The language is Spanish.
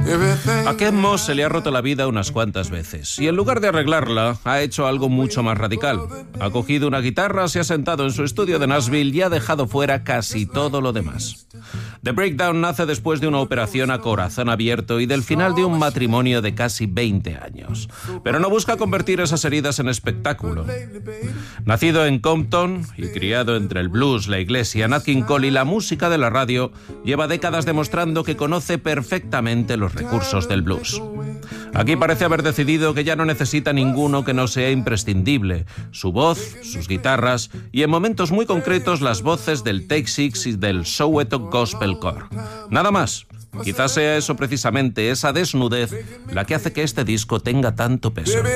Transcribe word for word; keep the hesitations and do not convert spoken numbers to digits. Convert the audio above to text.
A Kate Moss se le ha roto la vida unas cuantas veces y en lugar de arreglarla ha hecho algo mucho más radical. Ha cogido una guitarra, se ha sentado en su estudio de Nashville y ha dejado fuera casi todo lo demás. The Breakdown nace después de una operación a corazón abierto y del final de un matrimonio de casi veinte años. Pero no busca convertir esas heridas en espectáculo. Nacido en Compton y criado entre el blues, la iglesia, Nat King Cole y la música de la radio, lleva décadas demostrando que conoce perfectamente los recursos del blues. Aquí parece haber decidido que ya no necesita ninguno que no sea imprescindible. Su voz, sus guitarras y en momentos muy concretos las voces del Take Six y del Soweto Gospel Core. Nada más. Quizás sea eso precisamente, esa desnudez, la que hace que este disco tenga tanto peso.